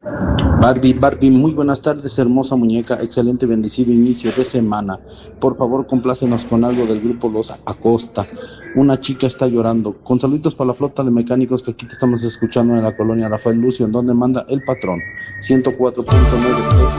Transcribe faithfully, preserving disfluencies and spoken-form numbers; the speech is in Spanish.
Barbie, Barbie, muy buenas tardes, hermosa muñeca, excelente, bendecido inicio de semana. Por favor, complácenos con algo del grupo Los Acosta. Una chica está llorando. Con saluditos para la flota de mecánicos que aquí te estamos escuchando en la colonia Rafael Lucio, en donde manda el patrón. ciento cuatro punto nueve